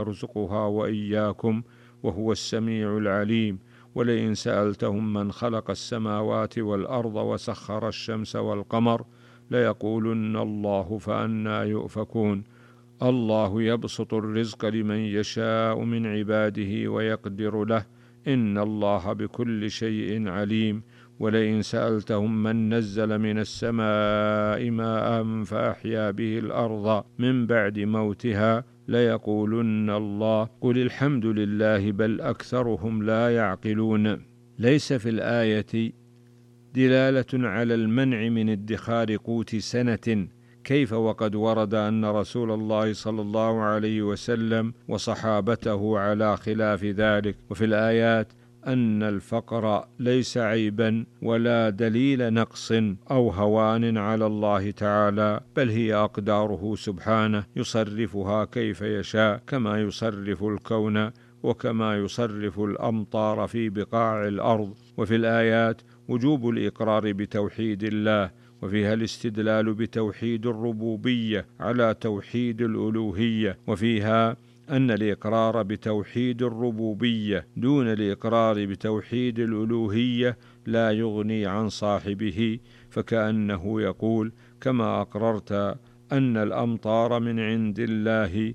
يرزقها وإياكم وهو السميع العليم. ولئن سألتهم من خلق السماوات والأرض وسخر الشمس والقمر ليقولن الله فأنى يؤفكون. الله يبسط الرزق لمن يشاء من عباده ويقدر له، إن الله بكل شيء عليم. ولئن سألتهم من نزل من السماء ماء فأحيا به الأرض من بعد موتها ليقولن الله قل الحمد لله بل أكثرهم لا يعقلون. ليس في الآية دلالة على المنع من ادخار قوت سنة، كيف وقد ورد أن رسول الله صلى الله عليه وسلم وصحابته على خلاف ذلك. وفي الآيات أن الفقر ليس عيبا ولا دليل نقص أو هوان على الله تعالى، بل هي أقداره سبحانه يصرفها كيف يشاء، كما يصرف الكون وكما يصرف الأمطار في بقاع الأرض. وفي الآيات وجوب الإقرار بتوحيد الله، وفيها الاستدلال بتوحيد الربوبية على توحيد الألوهية، وفيها أن الإقرار بتوحيد الربوبية دون الإقرار بتوحيد الألوهية لا يغني عن صاحبه، فكأنه يقول كما أقررت أن الأمطار من عند الله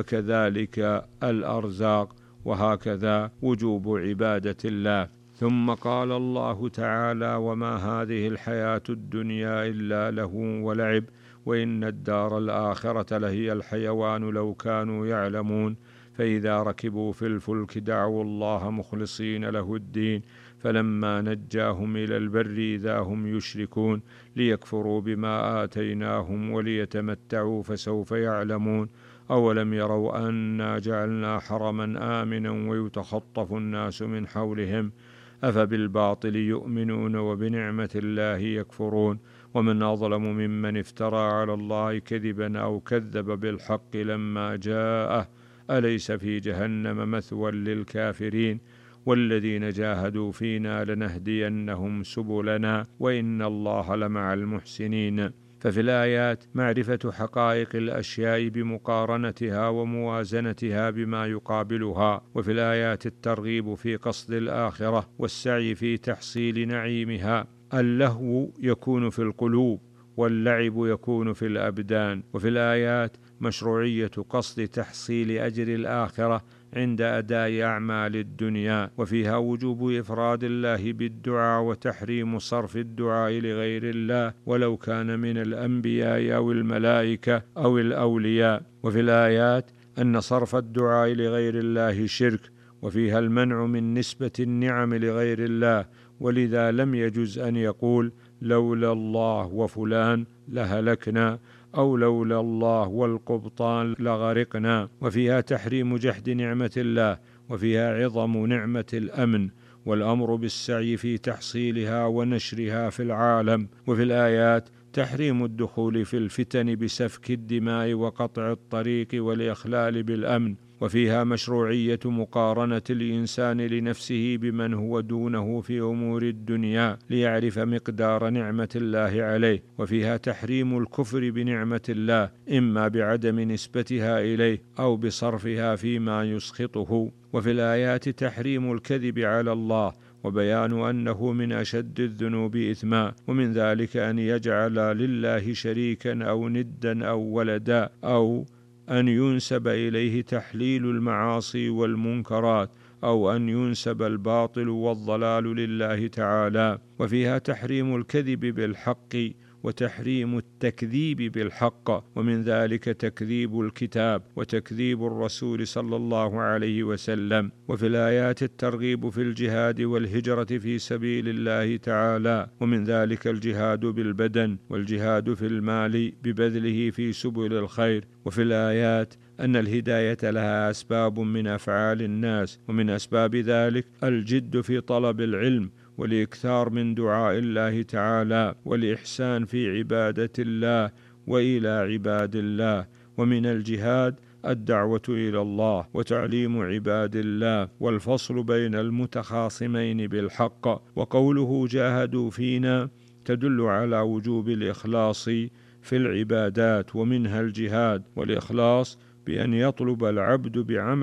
فكذلك الأرزاق، وهكذا وجوب عبادة الله. ثم قال الله تعالى وما هذه الحياة الدنيا إلا لهو ولعب وإن الدار الآخرة لهي الحيوان لو كانوا يعلمون. فإذا ركبوا في الفلك دعوا الله مخلصين له الدين فلما نجاهم إلى البر إذا هم يشركون ليكفروا بما آتيناهم وليتمتعوا فسوف يعلمون. أولم يروا أنا جعلنا حرما آمنا ويتخطف الناس من حولهم أفبالباطل يؤمنون وبنعمة الله يكفرون. ومن أظلم ممن افترى على الله كذبا أو كذب بالحق لما جاءه أليس في جهنم مثوى للكافرين. والذين جاهدوا فينا لنهدينهم سبلنا وإن الله لمع المحسنين. ففي الآيات معرفة حقائق الأشياء بمقارنتها وموازنتها بما يقابلها، وفي الآيات الترغيب في قصد الآخرة والسعي في تحصيل نعيمها. اللهو يكون في القلوب واللعب يكون في الأبدان. وفي الآيات مشروعية قصد تحصيل أجر الآخرة عند أداء أعمال الدنيا، وفيها وجوب إفراد الله بالدعاء وتحريم صرف الدعاء لغير الله ولو كان من الأنبياء أو الملائكة أو الأولياء. وفي الآيات أن صرف الدعاء لغير الله شرك، وفيها المنع من نسبة النعم لغير الله، ولذا لم يجز أن يقول لولا الله وفلان لهلكنا أو لولا الله والقبطان لغرقنا. وفيها تحريم جحد نعمة الله، وفيها عظم نعمة الأمن والأمر بالسعي في تحصيلها ونشرها في العالم. وفي الآيات تحريم الدخول في الفتن بسفك الدماء وقطع الطريق والإخلال بالأمن. وفيها مشروعية مقارنة الإنسان لنفسه بمن هو دونه في أمور الدنيا ليعرف مقدار نعمة الله عليه. وفيها تحريم الكفر بنعمة الله إما بعدم نسبتها إليه أو بصرفها فيما يسخطه. وفي الآيات تحريم الكذب على الله وبيان أنه من أشد الذنوب إثما، ومن ذلك أن يجعل لله شريكا أو ندا أو ولدا، أو أن ينسب إليه تحليل المعاصي والمنكرات، أو أن ينسب الباطل والضلال لله تعالى. وفيها تحريم الكذب بالحق وتحريم التكذيب بالحق، ومن ذلك تكذيب الكتاب وتكذيب الرسول صلى الله عليه وسلم. وفي الآيات الترغيب في الجهاد والهجرة في سبيل الله تعالى، ومن ذلك الجهاد بالبدن والجهاد في المال ببذله في سبل الخير. وفي الآيات أن الهداية لها أسباب من أفعال الناس، ومن أسباب ذلك الجد في طلب العلم والإكثار من دعاء الله تعالى والإحسان في عبادة الله وإلى عباد الله. ومن الجهاد الدعوة إلى الله وتعليم عباد الله والفصل بين المتخاصمين بالحق. وقوله جاهدوا فينا تدل على وجوب الإخلاص في العبادات، ومنها الجهاد والإخلاص بأن يطلب العبد بعمل